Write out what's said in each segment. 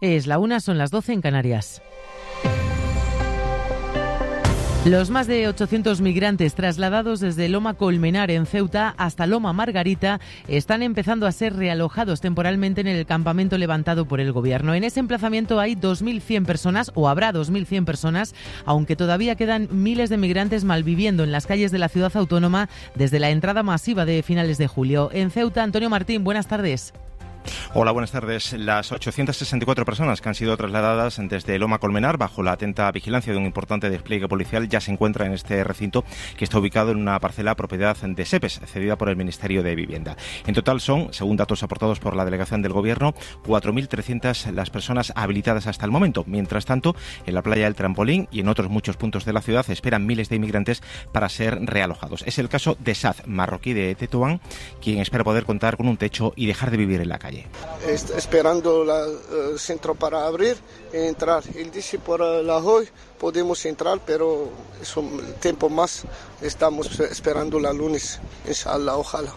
Es la 1, son las 12 en Canarias. Los más de 800 migrantes trasladados desde Loma Colmenar en Ceuta hasta Loma Margarita están empezando a ser realojados temporalmente en el campamento levantado por el Gobierno. En ese emplazamiento hay 2.100 personas, o habrá 2.100 personas, aunque todavía quedan miles de migrantes malviviendo en las calles de la ciudad autónoma desde la entrada masiva de finales de julio. En Ceuta, Antonio Martín, buenas tardes. Hola, buenas tardes. Las 864 personas que han sido trasladadas desde Loma Colmenar bajo la atenta vigilancia de un importante despliegue policial ya se encuentran en este recinto, que está ubicado en una parcela propiedad de SEPES, cedida por el Ministerio de Vivienda. En total son, según datos aportados por la delegación del Gobierno, 4.300 las personas habilitadas hasta el momento. Mientras tanto, en la playa del Trampolín y en otros muchos puntos de la ciudad esperan miles de inmigrantes para ser realojados. Es el caso de Saz, marroquí de Tetuán, quien espera poder contar con un techo y dejar de vivir en la calle. Esperando el centro para abrir y entrar. Él dice por la hoy podemos entrar, pero es un tiempo más. Estamos esperando la lunes, inshallah, ojalá.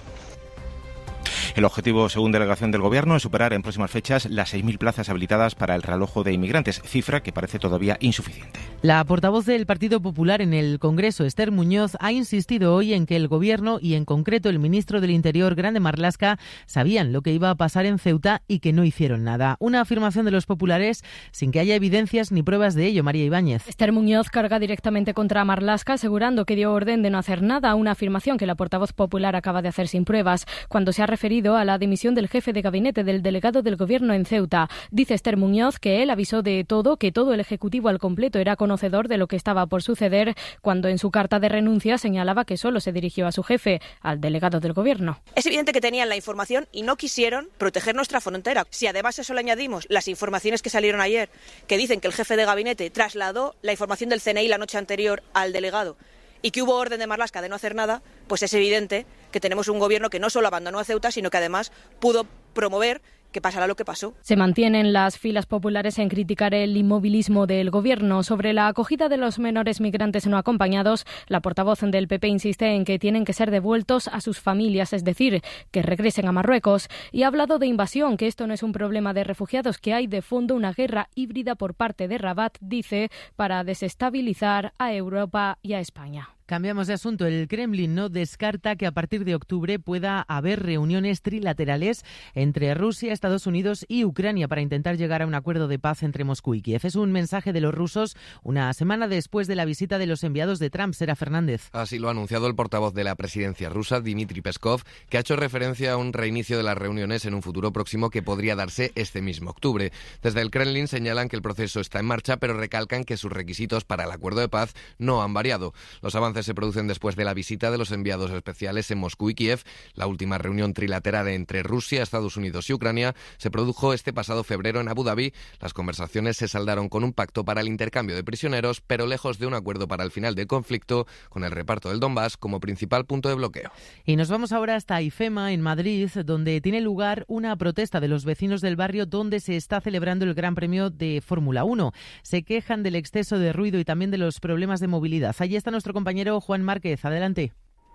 El objetivo, según delegación del Gobierno, es superar en próximas fechas las 6.000 plazas habilitadas para el realojo de inmigrantes, cifra que parece todavía insuficiente. La portavoz del Partido Popular en el Congreso, Esther Muñoz, ha insistido hoy en que el Gobierno y en concreto el ministro del Interior, Grande Marlaska, sabían lo que iba a pasar en Ceuta y que no hicieron nada. Una afirmación de los populares sin que haya evidencias ni pruebas de ello. María Ibáñez. Esther Muñoz carga directamente contra Marlaska, asegurando que dio orden de no hacer nada, una afirmación que la portavoz popular acaba de hacer sin pruebas, cuando se ha referido a la dimisión del jefe de gabinete del delegado del Gobierno en Ceuta. Dice Esther Muñoz que él avisó de todo, que todo el Ejecutivo al completo era conocedor de lo que estaba por suceder, cuando en su carta de renuncia señalaba que solo se dirigió a su jefe, al delegado del Gobierno. Es evidente que tenían la información y no quisieron proteger nuestra frontera. Si además a eso le añadimos las informaciones que salieron ayer, que dicen que el jefe de gabinete trasladó la información del CNI la noche anterior al delegado y que hubo orden de Marlaska de no hacer nada, pues es evidente que tenemos un Gobierno que no solo abandonó a Ceuta, sino que además pudo promover que pasará lo que pasó. Se mantienen las filas populares en criticar el inmovilismo del Gobierno. Sobre la acogida de los menores migrantes no acompañados, la portavoz del PP insiste en que tienen que ser devueltos a sus familias, es decir, que regresen a Marruecos. Y ha hablado de invasión, que esto no es un problema de refugiados, que hay de fondo una guerra híbrida por parte de Rabat, dice, para desestabilizar a Europa y a España. Cambiamos de asunto. El Kremlin no descarta que a partir de octubre pueda haber reuniones trilaterales entre Rusia, Estados Unidos y Ucrania para intentar llegar a un acuerdo de paz entre Moscú y Kiev. Es un mensaje de los rusos una semana después de la visita de los enviados de Trump. Sera Fernández. Así lo ha anunciado el portavoz de la presidencia rusa, Dmitry Peskov, que ha hecho referencia a un reinicio de las reuniones en un futuro próximo que podría darse este mismo octubre. Desde el Kremlin señalan que el proceso está en marcha, pero recalcan que sus requisitos para el acuerdo de paz no han variado. Los avances se producen después de la visita de los enviados especiales en Moscú y Kiev. La última reunión trilateral entre Rusia, Estados Unidos y Ucrania se produjo este pasado febrero en Abu Dhabi. Las conversaciones se saldaron con un pacto para el intercambio de prisioneros, pero lejos de un acuerdo para el final del conflicto, con el reparto del Donbass como principal punto de bloqueo. Y nos vamos ahora hasta IFEMA, en Madrid, donde tiene lugar una protesta de los vecinos del barrio donde se está celebrando el Gran Premio de Fórmula 1. Se quejan del exceso de ruido y también de los problemas de movilidad. Allí está nuestro compañero Juan Márquez, adelante.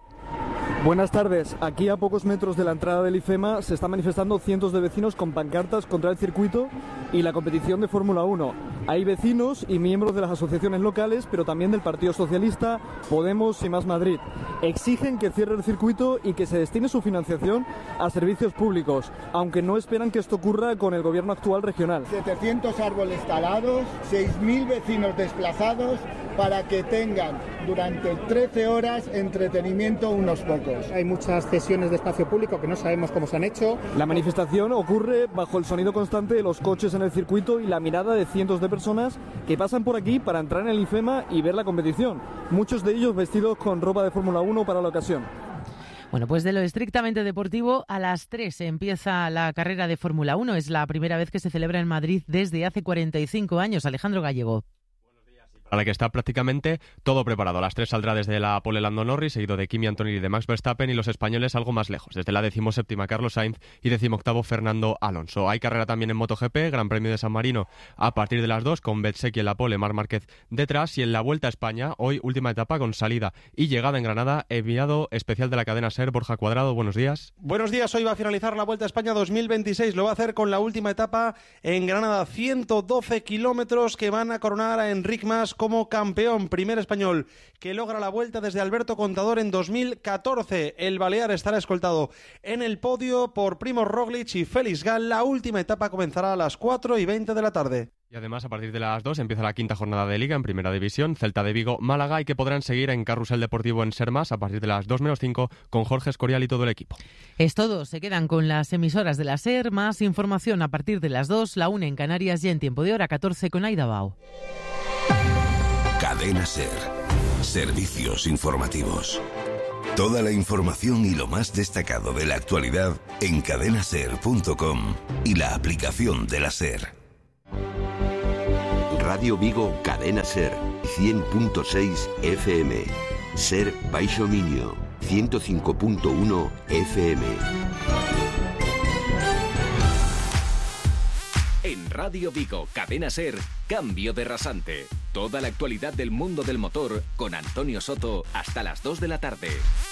Buenas tardes. Aquí a pocos metros de la entrada del IFEMA se están manifestando cientos de vecinos con pancartas contra el circuito y la competición de Fórmula 1. Hay vecinos y miembros de las asociaciones locales, pero también del Partido Socialista, Podemos y Más Madrid. Exigen que cierre el circuito y que se destine su financiación a servicios públicos, aunque no esperan que esto ocurra con el gobierno actual regional. 700 árboles talados, 6.000 vecinos desplazados para que tengan durante 13 horas entretenimiento unos pocos. Hay muchas cesiones de espacio público que no sabemos cómo se han hecho. La manifestación ocurre bajo el sonido constante de los coches en el circuito y la mirada de cientos de personas que pasan por aquí para entrar en el IFEMA y ver la competición. Muchos de ellos vestidos con ropa de Fórmula 1 para la ocasión. Bueno, pues de lo estrictamente deportivo, a las 3 empieza la carrera de Fórmula 1. Es la primera vez que se celebra en Madrid desde hace 45 años. Alejandro Gallego. a la que está prácticamente todo preparado. A las 3 saldrá desde la pole Lando Norris, seguido de Kimi Antonelli y de Max Verstappen, y los españoles algo más lejos, desde la 17ª Carlos Sainz y 18º Fernando Alonso. Hay carrera también en MotoGP, Gran Premio de San Marino a partir de las 2, con Bezzecchi en la pole, Marc Márquez detrás, y en la Vuelta a España, hoy última etapa con salida y llegada en Granada, enviado especial de la cadena SER, Borja Cuadrado, buenos días. Buenos días, hoy va a finalizar la Vuelta a España 2026, lo va a hacer con la última etapa en Granada, 112 kilómetros que van a coronar a Enric Mas como campeón, primer español que logra la Vuelta desde Alberto Contador en 2014. El balear estará escoltado en el podio por Primož Roglič y Félix Gall. La última etapa comenzará a las 4:20 de la tarde. Y además, a partir de las 2 empieza la quinta jornada de Liga en Primera División, Celta de Vigo, Málaga, y que podrán seguir en Carrusel Deportivo en Ser Más a partir de las 2:05 con Jorge Escorial y todo el equipo. Es todo, se quedan con las emisoras de la SER, más información a partir de las 2, la 1 en Canarias y en tiempo de hora 14 con Aida Bao. Cadena SER, servicios informativos. Toda la información y lo más destacado de la actualidad en cadenaser.com y la aplicación de la SER. Radio Vigo, Cadena SER, 100.6 FM. SER Baixo Miño, 105.1 FM. En Radio Vigo, Cadena SER, Cambio de Rasante. Toda la actualidad del mundo del motor con Antonio Soto hasta las 2 de la tarde.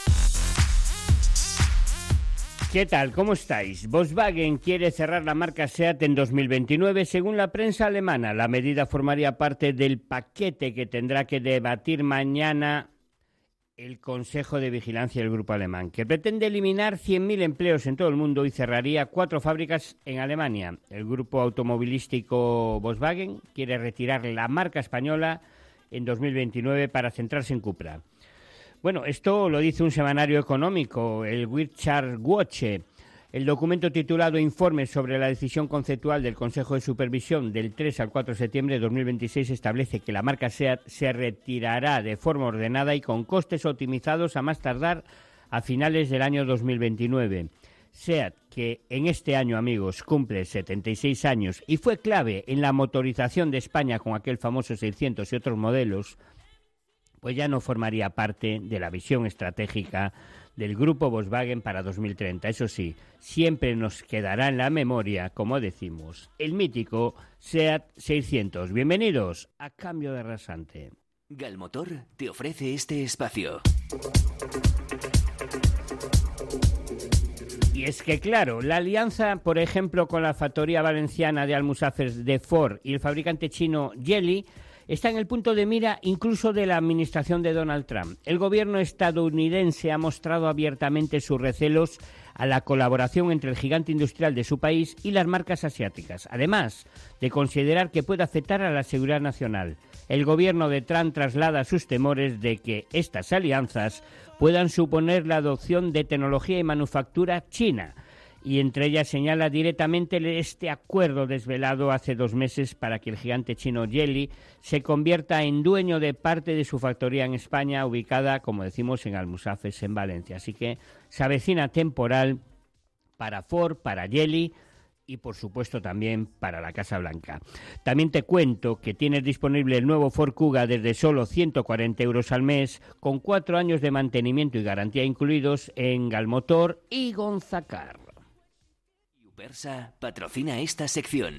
¿Qué tal? ¿Cómo estáis? Volkswagen quiere cerrar la marca SEAT en 2029. Según la prensa alemana, la medida formaría parte del paquete que tendrá que debatir mañana el Consejo de Vigilancia del grupo alemán, que pretende eliminar 100.000 empleos en todo el mundo y cerraría 4 fábricas en Alemania. El grupo automovilístico Volkswagen quiere retirar la marca española en 2029 para centrarse en Cupra. Bueno, esto lo dice un semanario económico, el Wirtschaftswoche. El documento titulado Informe sobre la decisión conceptual del Consejo de Supervisión del 3 al 4 de septiembre de 2026 establece que la marca SEAT se retirará de forma ordenada y con costes optimizados a más tardar a finales del año 2029. SEAT, que en este año, amigos, cumple 76 años y fue clave en la motorización de España con aquel famoso 600 y otros modelos, pues ya no formaría parte de la visión estratégica del grupo Volkswagen para 2030. Eso sí, siempre nos quedará en la memoria, como decimos, el mítico SEAT 600. Bienvenidos a Cambio de Rasante. Galmotor te ofrece este espacio. Y es que, claro, la alianza, por ejemplo, con la factoría valenciana de Almusafes de Ford y el fabricante chino Geely, está en el punto de mira incluso de la administración de Donald Trump. El gobierno estadounidense ha mostrado abiertamente sus recelos a la colaboración entre el gigante industrial de su país y las marcas asiáticas, además de considerar que puede afectar a la seguridad nacional. El gobierno de Trump traslada sus temores de que estas alianzas puedan suponer la adopción de tecnología y manufactura china, y entre ellas señala directamente este acuerdo desvelado hace 2 meses para que el gigante chino Geely se convierta en dueño de parte de su factoría en España, ubicada, como decimos, en Almusafes, en Valencia. Así que se avecina temporal para Ford, para Geely y, por supuesto, también para la Casa Blanca. También te cuento que tienes disponible el nuevo Ford Kuga desde solo 140 euros al mes, con 4 años de mantenimiento y garantía incluidos en Galmotor y Gonzacar. Persa patrocina esta sección.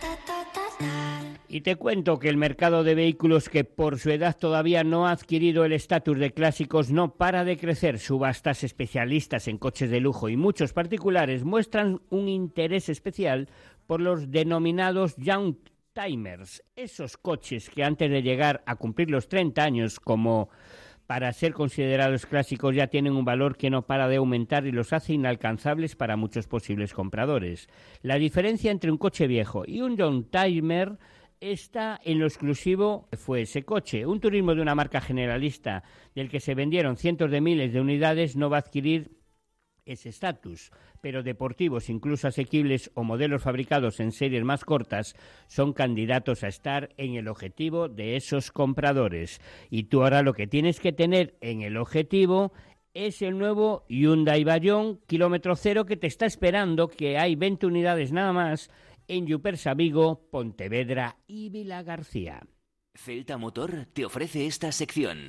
Y te cuento que el mercado de vehículos, que por su edad todavía no ha adquirido el estatus de clásicos, no para de crecer. Subastas, especialistas en coches de lujo y muchos particulares muestran un interés especial por los denominados Young Timers, esos coches que antes de llegar a cumplir los 30 años como para ser considerados clásicos ya tienen un valor que no para de aumentar y los hace inalcanzables para muchos posibles compradores. La diferencia entre un coche viejo y un Young Timer está en lo exclusivo que fue ese coche. Un turismo de una marca generalista del que se vendieron cientos de miles de unidades no va a adquirir ese estatus, pero deportivos, incluso asequibles o modelos fabricados en series más cortas, son candidatos a estar en el objetivo de esos compradores. Y tú ahora lo que tienes que tener en el objetivo es el nuevo Hyundai Bayon kilómetro cero, que te está esperando, que hay 20 unidades nada más en Yupersa, Vigo, Pontevedra y Vilagarcía. Celta Motor te ofrece esta sección.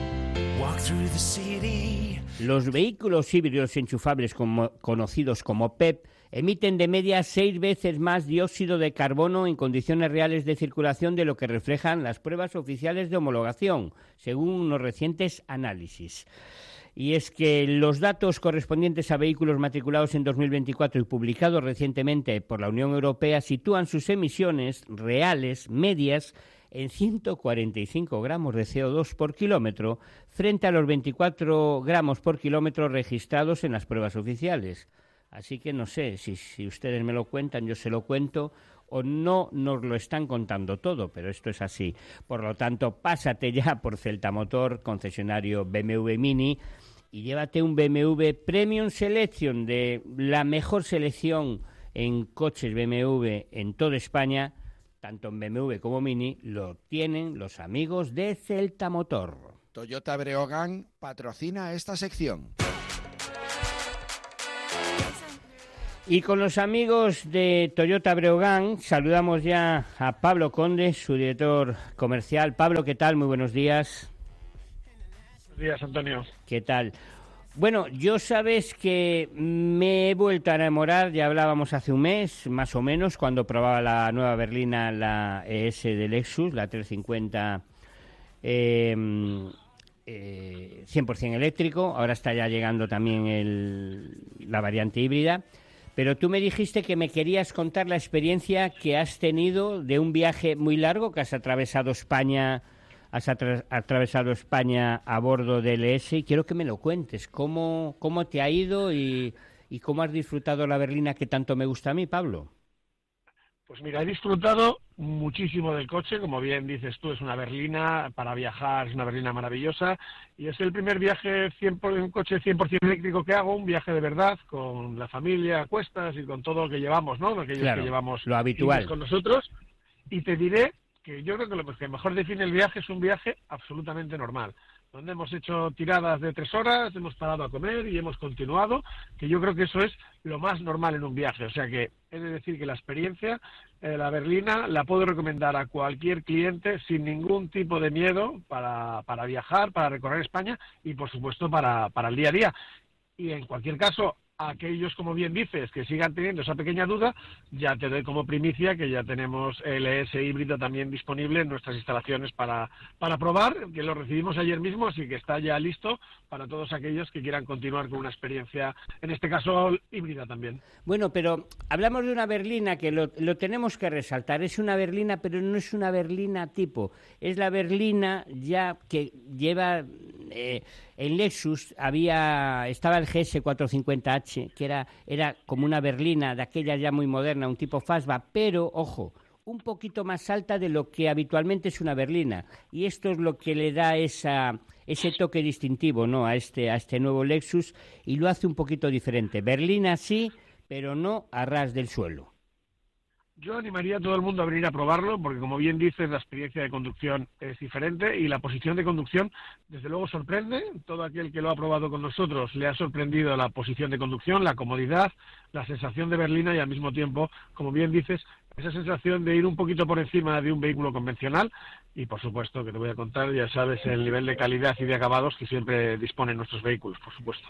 Los vehículos híbridos enchufables conocidos como PEP emiten de media 6 veces más dióxido de carbono en condiciones reales de circulación de lo que reflejan las pruebas oficiales de homologación, según unos recientes análisis. Y es que los datos correspondientes a vehículos matriculados en 2024 y publicados recientemente por la Unión Europea sitúan sus emisiones reales medias en 145 gramos de CO2 por kilómetro frente a los 24 gramos por kilómetro registrados en las pruebas oficiales. Así que no sé si ustedes me lo cuentan, yo se lo cuento, o no nos lo están contando todo, pero esto es así. Por lo tanto, pásate ya por Celta Motor, concesionario BMW Mini, y llévate un BMW Premium Selection, de la mejor selección en coches BMW en toda España. Tanto en BMW como Mini lo tienen los amigos de Celta Motor. Toyota Breogán patrocina esta sección. Y con los amigos de Toyota Breogán saludamos ya a Pablo Conde, su director comercial. Pablo, ¿qué tal? Muy buenos días. Buenos días, Antonio. ¿Qué tal? Bueno, yo sabes que me he vuelto a enamorar, ya hablábamos hace un mes, más o menos, cuando probaba la nueva berlina, la ES de Lexus, la 350 100% eléctrico. Ahora está ya llegando también la variante híbrida. Pero tú me dijiste que me querías contar la experiencia que has tenido de un viaje muy largo, que has atravesado España. Has atravesado España a bordo del ES y quiero que me lo cuentes. ¿Cómo te ha ido y cómo has disfrutado la berlina que tanto me gusta a mí, Pablo? Pues mira, he disfrutado muchísimo del coche. Como bien dices tú, es una berlina para viajar, es una berlina maravillosa. Y es el primer viaje un coche 100% eléctrico que hago, un viaje de verdad, con la familia a cuestas y con todo lo que llevamos, ¿no? Aquellos que llevamos lo habitual con nosotros. Y te diré que yo creo que lo que mejor define el viaje es un viaje absolutamente normal, donde hemos hecho tiradas de 3 horas, hemos parado a comer y hemos continuado, que yo creo que eso es lo más normal en un viaje. O sea que he de decir que la experiencia, la berlina, la puedo recomendar a cualquier cliente sin ningún tipo de miedo para viajar, para recorrer España y, por supuesto, para el día a día. Y en cualquier caso, aquellos, como bien dices, que sigan teniendo esa pequeña duda, ya te doy como primicia que ya tenemos el ES híbrido también disponible en nuestras instalaciones para probar, que lo recibimos ayer mismo, así que está ya listo para todos aquellos que quieran continuar con una experiencia, en este caso híbrida también. Bueno, pero hablamos de una berlina que lo tenemos que resaltar. Es una berlina, pero no es una berlina tipo. Es la berlina ya que lleva... en Lexus estaba el GS 450H, que era como una berlina de aquella ya muy moderna, un tipo fastback, pero, ojo, un poquito más alta de lo que habitualmente es una berlina. Y esto es lo que le da ese toque distintivo, ¿no?, a este nuevo Lexus, y lo hace un poquito diferente. Berlina sí, pero no a ras del suelo. Yo animaría a todo el mundo a venir a probarlo, porque como bien dices, la experiencia de conducción es diferente y la posición de conducción, desde luego, sorprende. Todo aquel que lo ha probado con nosotros le ha sorprendido la posición de conducción, la comodidad, la sensación de berlina y al mismo tiempo, como bien dices, esa sensación de ir un poquito por encima de un vehículo convencional y, por supuesto, que te voy a contar, ya sabes, el nivel de calidad y de acabados que siempre disponen nuestros vehículos, por supuesto.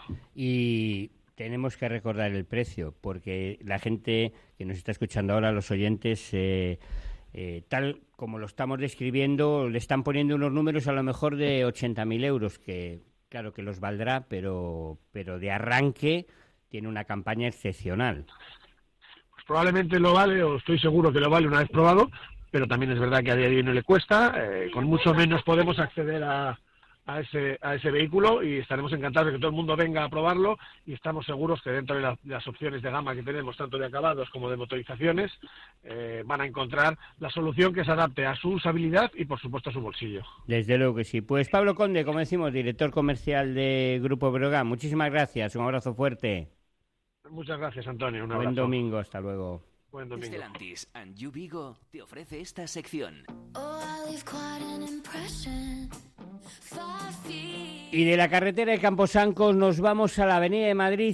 Y tenemos que recordar el precio, porque la gente que nos está escuchando ahora, los oyentes, tal como lo estamos describiendo, le están poniendo unos números a lo mejor de 80.000 euros, que claro que los valdrá, pero de arranque tiene una campaña excepcional. Pues probablemente lo vale, o estoy seguro que lo vale una vez probado, pero también es verdad que a día de hoy no le cuesta. Con mucho menos podemos acceder a ese vehículo y estaremos encantados de que todo el mundo venga a probarlo, y estamos seguros que dentro de las opciones de gama que tenemos, tanto de acabados como de motorizaciones, van a encontrar la solución que se adapte a su usabilidad y, por supuesto, a su bolsillo. Desde luego que sí. Pues Pablo Conde, como decimos, director comercial de Grupo Breogán, muchísimas gracias, un abrazo fuerte. Muchas gracias, Antonio, un abrazo. Buen domingo, hasta luego. Buen domingo. Stellantis and You Vigo te ofrece esta sección. Y de la carretera de Camposancos nos vamos a la avenida de Madrid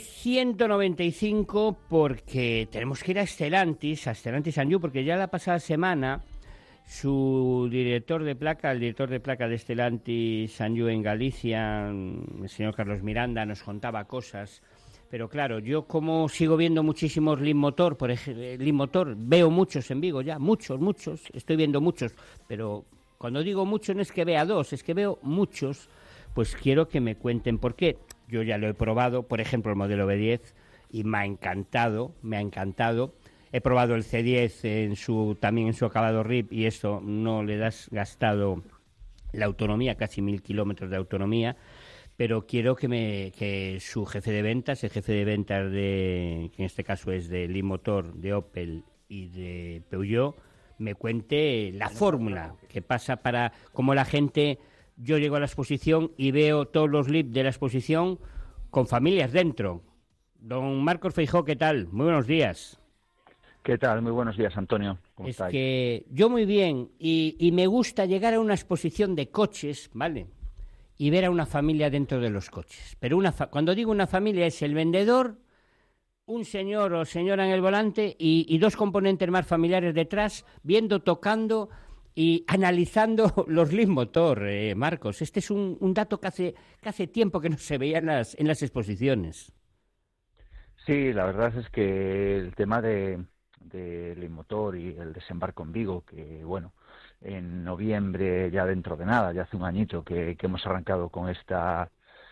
195 porque tenemos que ir a Stellantis and You, porque ya la pasada semana Su director de placa, el director de placa de Stellantis Sanyu en Galicia, el señor Carlos Miranda, nos contaba cosas. Pero claro, yo como sigo viendo muchísimos Leapmotor, por ejemplo, Leapmotor, veo muchos en Vigo ya, muchos, estoy viendo muchos, pero cuando digo muchos no es que vea dos, es que veo muchos, pues quiero que me cuenten por qué. Yo ya lo he probado, por ejemplo, el modelo B10, y me ha encantado. He probado el C10 también en su acabado RIP, y esto no le das gastado la autonomía, casi 1000 kilómetros de autonomía. Pero quiero que su jefe de ventas, el jefe de ventas que en este caso es de Leapmotor, de Opel y de Peugeot, me cuente la fórmula que pasa para cómo la gente. Yo llego a la exposición y veo todos los Leap de la exposición con familias dentro. Don Marcos Feijóo, ¿qué tal? Muy buenos días. ¿Qué tal? Muy buenos días, Antonio. ¿Cómo estáis? Es que yo muy bien, y me gusta llegar a una exposición de coches, ¿vale?, y ver a una familia dentro de los coches. Pero cuando digo una familia es el vendedor, un señor o señora en el volante y dos componentes más familiares detrás, viendo, tocando y analizando los Leapmotor, Marcos. Este es un dato que hace tiempo que no se veía en las exposiciones. Sí, la verdad es que el tema de Leapmotor y el desembarco en Vigo, que bueno, en noviembre, ya dentro de nada, ya hace un añito que hemos arrancado con esta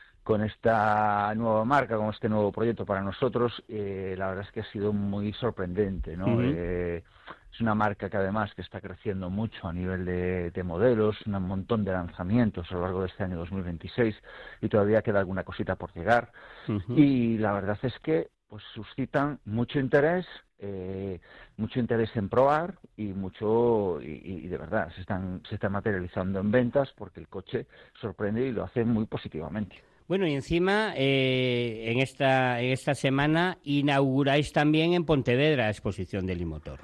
nueva marca, con este nuevo proyecto para nosotros, la verdad es que ha sido muy sorprendente, ¿no? Uh-huh. Es una marca que además que está creciendo mucho a nivel de modelos, un montón de lanzamientos a lo largo de este año 2026 y todavía queda alguna cosita por llegar. Uh-huh. Y la verdad es que pues suscitan mucho interés en probar y de verdad se están materializando en ventas porque el coche sorprende y lo hace muy positivamente. Bueno, y encima en esta semana inauguráis también en Pontevedra la exposición de Leapmotor.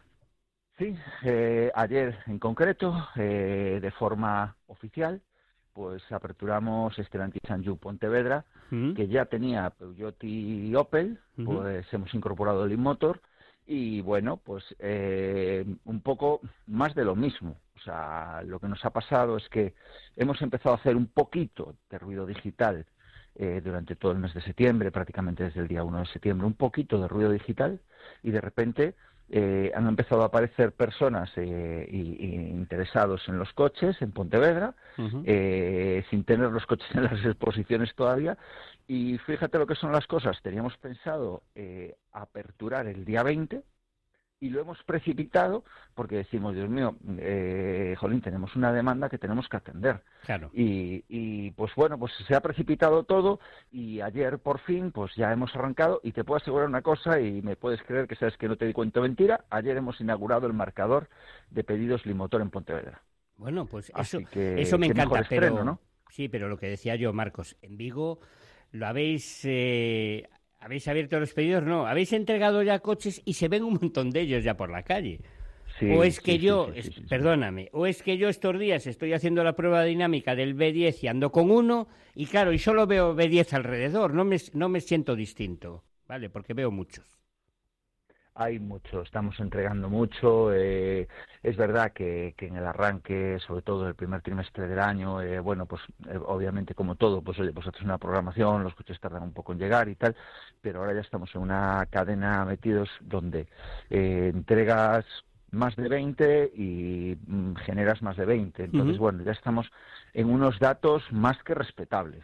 Sí, ayer en concreto, de forma oficial, pues aperturamos Stellantis Sanyu Pontevedra, que ya tenía Peugeot y Opel, pues hemos incorporado el Leapmotor y bueno, pues un poco más de lo mismo. O sea, lo que nos ha pasado es que hemos empezado a hacer un poquito de ruido digital durante todo el mes de septiembre, prácticamente desde el día 1 de septiembre, un poquito de ruido digital y de repente han empezado a aparecer personas interesados en los coches en Pontevedra, sin tener los coches en las exposiciones todavía. Y fíjate lo que son las cosas. Teníamos pensado aperturar el día 20 y lo hemos precipitado porque decimos, Dios mío, jolín, tenemos una demanda que tenemos que atender. Claro. Y pues bueno, pues se ha precipitado todo y ayer por fin pues ya hemos arrancado y te puedo asegurar una cosa y me puedes creer que sabes que no te cuento mentira, ayer hemos inaugurado el marcador de pedidos Leapmotor en Pontevedra. Bueno, pues eso me encanta, estreno, pero ¿no? Sí, pero lo que decía yo, Marcos, en Vigo lo habéis abierto los pedidos, no, habéis entregado ya coches y se ven un montón de ellos ya por la calle. Sí, o es que perdóname, o es que yo estos días estoy haciendo la prueba dinámica del B10 y ando con uno y claro, y solo veo B10 alrededor, no me siento distinto, ¿vale? Porque veo muchos. Hay mucho, estamos entregando mucho. Es verdad que en el arranque, sobre todo el primer trimestre del año, bueno, pues obviamente como todo, pues oye, pues haces una programación, los coches tardan un poco en llegar y tal, pero ahora ya estamos en una cadena metidos donde entregas más de 20 y generas más de 20. Entonces, bueno, ya estamos en unos datos más que respetables,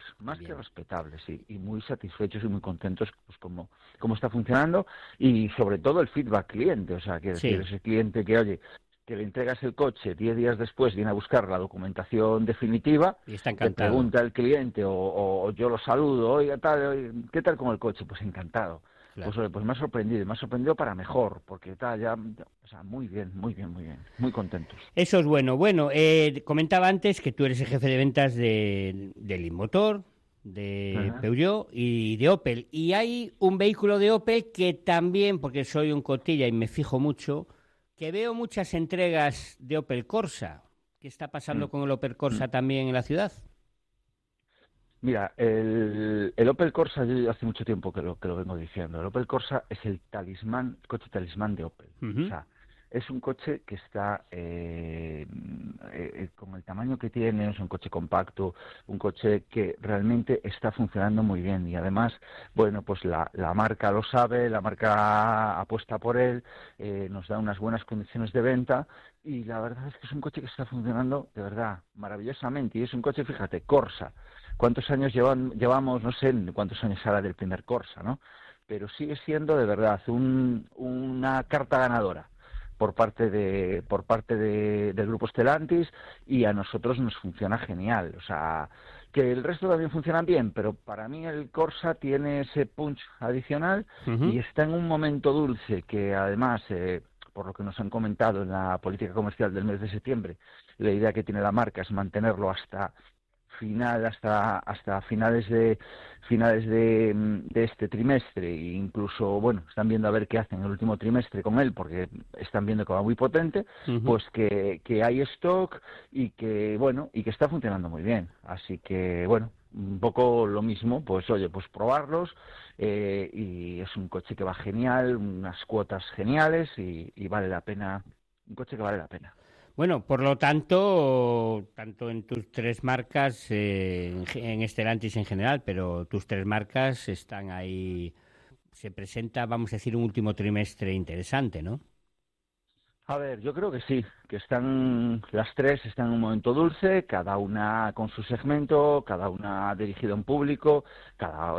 y muy satisfechos y muy contentos pues cómo está funcionando y sobre todo el feedback cliente, o sea, que decir, ese cliente que, oye, que le entregas el coche 10 días después, viene a buscar la documentación definitiva, y está te pregunta el cliente o yo lo saludo, oiga, ¿qué tal con el coche? Pues encantado. Claro. Pues me ha sorprendido para mejor, porque está ya, o sea, muy bien, muy contentos. Eso es bueno. Bueno, comentaba antes que tú eres el jefe de ventas de Leapmotor, de Peugeot y de Opel. Y hay un vehículo de Opel que también, porque soy un cotilla y me fijo mucho, que veo muchas entregas de Opel Corsa. ¿Qué está pasando con el Opel Corsa también en la ciudad? Mira, el Opel Corsa, yo hace mucho tiempo que lo vengo diciendo, el Opel Corsa es el coche talismán de Opel. O sea, es un coche que está con el tamaño que tiene, es un coche compacto, un coche que realmente está funcionando muy bien y además, bueno, pues la marca lo sabe, la marca apuesta por él, nos da unas buenas condiciones de venta y la verdad es que es un coche que está funcionando de verdad maravillosamente y es un coche, fíjate, Corsa. ¿Cuántos años llevamos? No sé cuántos años hará del primer Corsa, ¿no? Pero sigue siendo de verdad una carta ganadora por parte del grupo Stellantis y a nosotros nos funciona genial. O sea, que el resto también funcionan bien, pero para mí el Corsa tiene ese punch adicional y está en un momento dulce que además, por lo que nos han comentado en la política comercial del mes de septiembre, la idea que tiene la marca es mantenerlo hasta finales de este trimestre e incluso, bueno, están viendo a ver qué hacen el último trimestre con él porque están viendo que va muy potente, pues que hay stock y que, bueno, y que está funcionando muy bien. Así que, bueno, un poco lo mismo, pues oye, pues probarlos y es un coche que va genial, unas cuotas geniales y vale la pena, un coche que vale la pena. Bueno, por lo tanto en tus tres marcas, en Stellantis en general, pero tus tres marcas están ahí, se presenta, vamos a decir, un último trimestre interesante, ¿no? A ver, yo creo que sí, que las tres están en un momento dulce, cada una con su segmento, cada una dirigida a un público, cada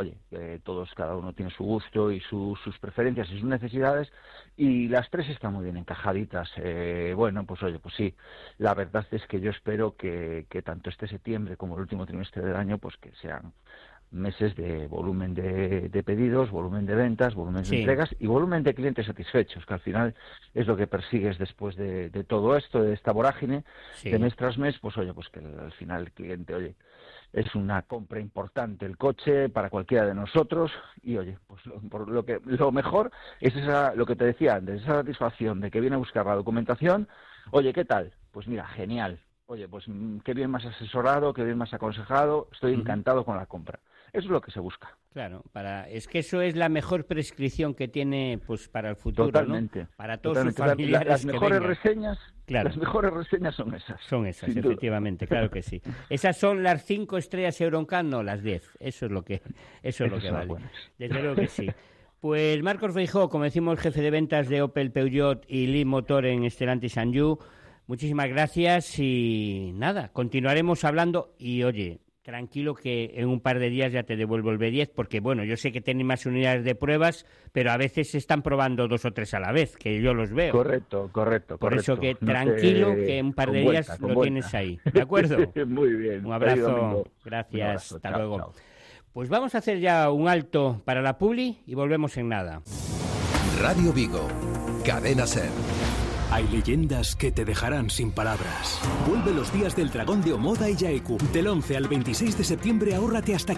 uno tiene su gusto y sus preferencias y sus necesidades, y las tres están muy bien encajaditas. Bueno, pues oye, pues sí, la verdad es que yo espero que tanto este septiembre como el último trimestre del año, pues que sean meses de volumen de pedidos, volumen de ventas, volumen de entregas y volumen de clientes satisfechos, que al final es lo que persigues después de todo esto, de esta vorágine de mes tras mes, pues oye, pues que al final el cliente, oye, es una compra importante el coche para cualquiera de nosotros y oye, pues lo mejor es lo que te decía antes, esa satisfacción de que viene a buscar la documentación, oye, ¿qué tal? Pues mira, genial. Oye, pues qué bien más asesorado, qué bien más aconsejado, estoy encantado con la compra. Eso es lo que se busca. Claro, es que eso es la mejor prescripción que tiene pues para el futuro, totalmente, ¿no? Para todos sus familiares. Las mejores reseñas, las mejores reseñas son esas. Son esas, efectivamente, claro que sí. Esas son las 5 estrellas Euroncap, no las 10. Eso es lo que vale. Buenas. Desde luego que sí. Pues Marcos Feijóo, como decimos, jefe de ventas de Opel, Peugeot y Lead Motor en Stellantis Anjou, muchísimas gracias y nada, continuaremos hablando y oye, tranquilo que en un par de días ya te devuelvo el B10 porque, bueno, yo sé que tenéis más unidades de pruebas, pero a veces se están probando 2 o 3 a la vez, que yo los veo. Correcto. Por eso que tranquilo que en un par de días lo tienes ahí, ¿de acuerdo? Muy bien. Un abrazo, gracias, hasta luego. Chao. Pues vamos a hacer ya un alto para la publi y volvemos en nada. Radio Vigo, Cadena SER. Hay leyendas que te dejarán sin palabras. Vuelve los días del dragón de Omoda y Yaeku. Del 11 al 26 de septiembre ahórrate hasta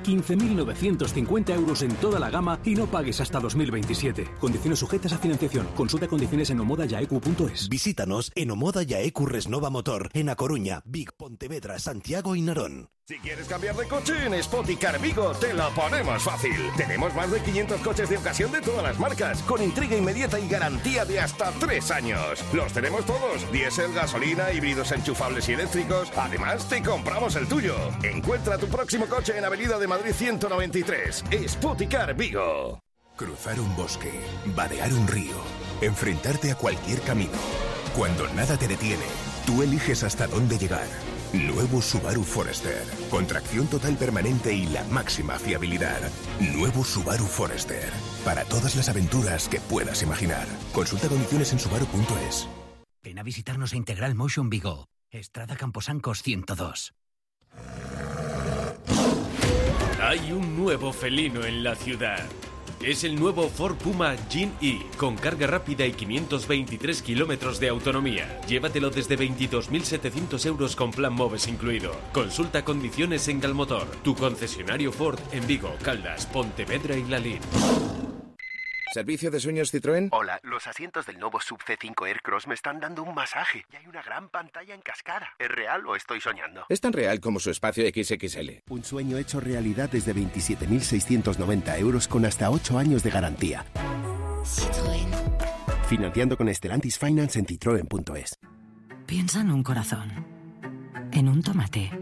15.950 euros en toda la gama y no pagues hasta 2027. Condiciones sujetas a financiación. Consulta condiciones en omodayaeku.es. Visítanos en Omoda Yaeku Resnova Motor, en A Coruña, Vic, Pontevedra, Santiago y Narón. Si quieres cambiar de coche, en Spoticar Vigo te lo ponemos fácil. Tenemos más de 500 coches de ocasión de todas las marcas, con entrega inmediata y garantía de hasta 3 años. Los tenemos todos, diésel, gasolina, híbridos enchufables y eléctricos. Además, te compramos el tuyo. Encuentra tu próximo coche en Avenida de Madrid 193. Spoticar Vigo. Cruzar un bosque, vadear un río, enfrentarte a cualquier camino. Cuando nada te detiene, tú eliges hasta dónde llegar. Nuevo Subaru Forester. Con tracción total permanente y la máxima fiabilidad. Nuevo Subaru Forester. Para todas las aventuras que puedas imaginar. Consulta condiciones en subaru.es. Ven a visitarnos a Integral Motion Vigo. Estrada Camposancos 102. Hay un nuevo felino en la ciudad. Es el nuevo Ford Puma Gen-E, con carga rápida y 523 kilómetros de autonomía. Llévatelo desde 22.700 euros con plan MOVES incluido. Consulta condiciones en Galmotor, tu concesionario Ford en Vigo, Caldas, Pontevedra y Lalín. ¿Servicio de sueños Citroën? Hola, los asientos del nuevo Sub C5 Aircross me están dando un masaje y hay una gran pantalla en cascada. ¿Es real o estoy soñando? Es tan real como su espacio XXL. Un sueño hecho realidad desde 27.690 euros con hasta 8 años de garantía. Citroën. Financiando con Stellantis Finance en Citroën.es. Piensa en un corazón, en un tomate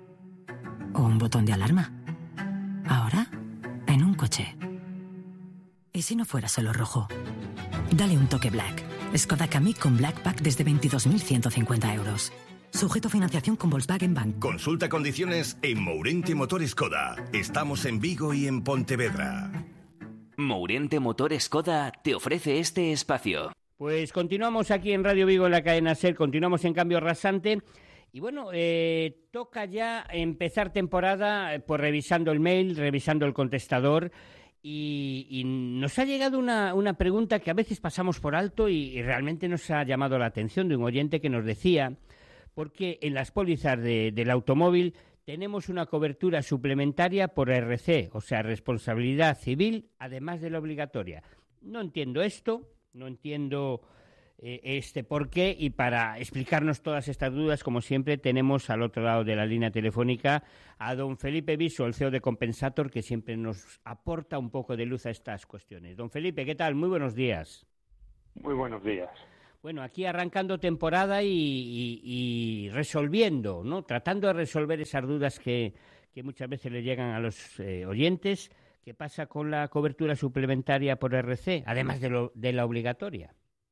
o un botón de alarma. Ahora, en un coche. ¿Y si no fuera solo rojo? Dale un toque Black. Skoda Kamiq con Black Pack desde 22.150 euros. Sujeto a financiación con Volkswagen Bank. Consulta condiciones en Mourente Motor Skoda. Estamos en Vigo y en Pontevedra. Mourente Motor Skoda te ofrece este espacio. Pues continuamos aquí en Radio Vigo en la cadena SER, continuamos en Cambio Rasante. Y bueno, toca ya empezar temporada pues revisando el mail, revisando el contestador. Y nos ha llegado una pregunta que a veces pasamos por alto y realmente nos ha llamado la atención de un oyente que nos decía, porque en las pólizas del automóvil tenemos una cobertura suplementaria por RC, o sea, responsabilidad civil, además de la obligatoria. No entiendo esto, no entiendo por qué, y para explicarnos todas estas dudas, como siempre, tenemos al otro lado de la línea telefónica a don Felipe Viso, el CEO de Compensator, que siempre nos aporta un poco de luz a estas cuestiones. Don Felipe, ¿qué tal? Muy buenos días. Muy buenos días. Bueno, aquí arrancando temporada y resolviendo, ¿no? Tratando de resolver esas dudas que muchas veces le llegan a los oyentes. ¿Qué pasa con la cobertura suplementaria por RC, además de la obligatoria?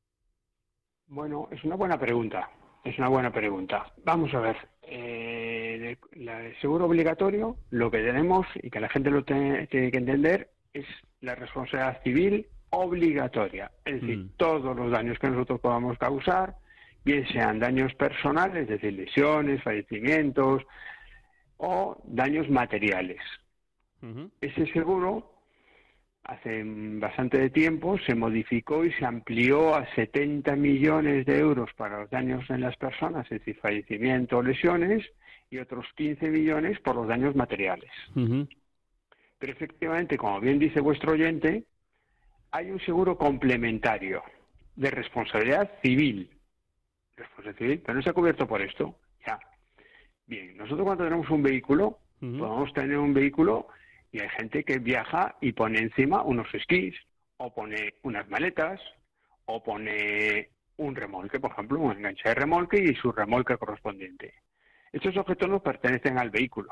Bueno, es una buena pregunta. Vamos a ver. El seguro obligatorio, lo que tenemos y que la gente lo tiene que entender, es la responsabilidad civil obligatoria. Es decir, todos los daños que nosotros podamos causar, bien sean daños personales, es decir, lesiones, fallecimientos o daños materiales. Ese seguro hace bastante tiempo se modificó y se amplió a 70 millones de euros para los daños en las personas, es decir, fallecimiento o lesiones, y otros 15 millones por los daños materiales. Pero efectivamente, como bien dice vuestro oyente, hay un seguro complementario de responsabilidad civil. Pero no se ha cubierto por esto. Ya. Bien, nosotros cuando tenemos un vehículo, podemos tener un vehículo y hay gente que viaja y pone encima unos esquís, o pone unas maletas, o pone un remolque, por ejemplo, un enganche de remolque y su remolque correspondiente. Estos objetos no pertenecen al vehículo.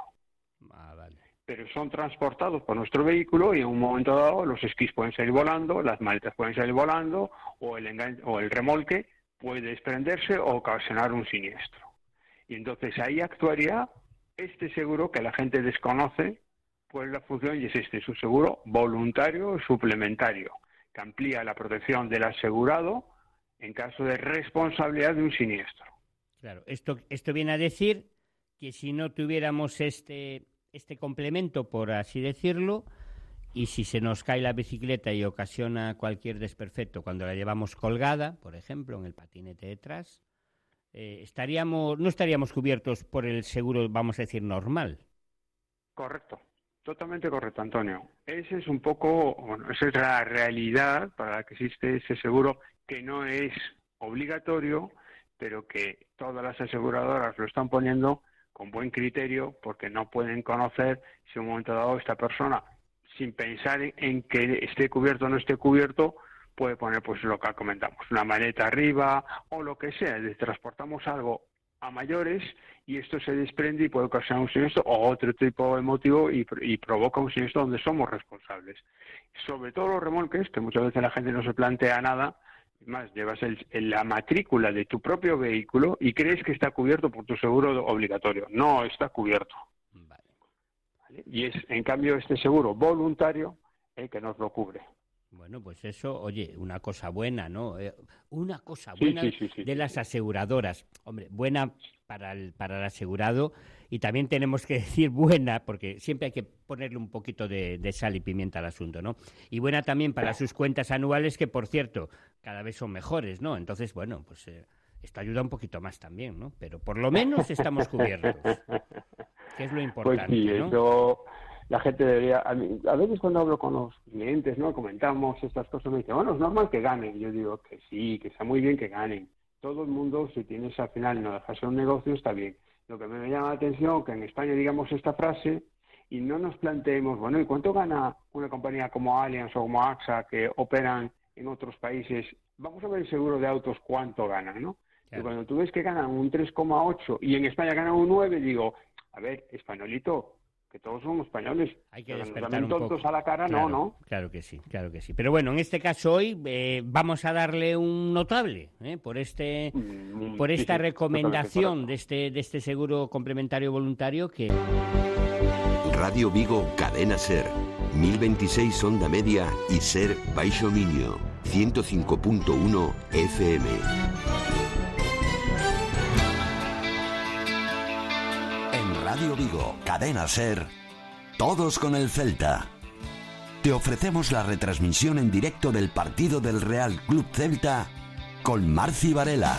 Pero son transportados por nuestro vehículo y en un momento dado los esquís pueden salir volando, las maletas pueden salir volando o el remolque puede desprenderse o ocasionar un siniestro. Y entonces ahí actuaría este seguro que la gente desconoce, pues la función, y es un seguro voluntario suplementario que amplía la protección del asegurado en caso de responsabilidad de un siniestro. Claro, esto viene a decir que si no tuviéramos este complemento, por así decirlo, y si se nos cae la bicicleta y ocasiona cualquier desperfecto cuando la llevamos colgada, por ejemplo, en el patinete detrás, no estaríamos cubiertos por el seguro, vamos a decir, normal. Correcto, totalmente correcto, Antonio. Esa es un poco, esa es la realidad para la que existe ese seguro, que no es obligatorio, pero que todas las aseguradoras lo están poniendo con buen criterio, porque no pueden conocer si en un momento dado esta persona, sin pensar en que esté cubierto o no esté cubierto, puede poner pues lo que comentamos, una maleta arriba o lo que sea. Transportamos algo a mayores y esto se desprende y puede ocasionar un siniestro o otro tipo de motivo y provoca un siniestro donde somos responsables. Sobre todo los remolques, que muchas veces la gente no se plantea nada. Más, llevas la matrícula de tu propio vehículo y crees que está cubierto por tu seguro obligatorio. No está cubierto. ¿Vale? Y es, en cambio, este seguro voluntario el que nos lo cubre. Bueno, pues eso, oye, una cosa buena, ¿no? Una cosa buena de las aseguradoras. Hombre, buena para el asegurado, y también tenemos que decir buena, porque siempre hay que ponerle un poquito de sal y pimienta al asunto, ¿no? Y buena también para sus cuentas anuales, que, por cierto, cada vez son mejores, ¿no? Entonces, bueno, pues esto ayuda un poquito más también, ¿no? Pero por lo menos estamos cubiertos, que es lo importante, pues sí, ¿no? Eso... La gente debería... A veces cuando hablo con los clientes, ¿no? Comentamos estas cosas, me dicen, bueno, es normal que ganen. Yo digo que sí, que está muy bien que ganen. Todo el mundo, si tienes al final no dejas un negocio, está bien. Lo que me llama la atención, que en España digamos esta frase y no nos planteemos, bueno, ¿y cuánto gana una compañía como Allianz o como AXA que operan en otros países, vamos a ver el seguro de autos cuánto ganan, ¿no? Claro. Y cuando tú ves que ganan un 3,8 y en España ganan un 9, digo, a ver, españolito, que todos somos españoles. Hay que despertar un poco. Tontos a la cara, claro, no. Claro que sí. Pero bueno, en este caso hoy vamos a darle un notable por esta recomendación de este seguro complementario voluntario que... Radio Vigo, Cadena Ser, 1026 onda media y Ser Baixo Miño, 105.1 FM. Radio Vigo, Cadena Ser, todos con el Celta. Te ofrecemos la retransmisión en directo del partido del Real Club Celta con Marci Varela.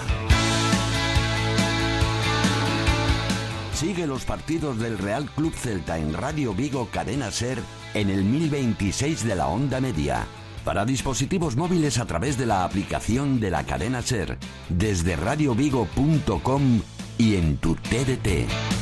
Sigue los partidos del Real Club Celta en Radio Vigo, Cadena Ser, en el 1026 de la onda media. Para dispositivos móviles a través de la aplicación de la Cadena Ser, desde radiovigo.com y en tu TDT.